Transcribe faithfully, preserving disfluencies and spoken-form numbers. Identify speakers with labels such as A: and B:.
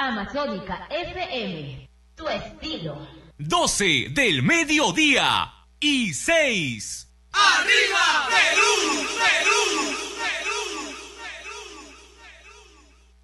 A: Amazónica F M, tu estilo.
B: doce del mediodía y seis.
C: ¡Arriba, Perú! ¡Perú!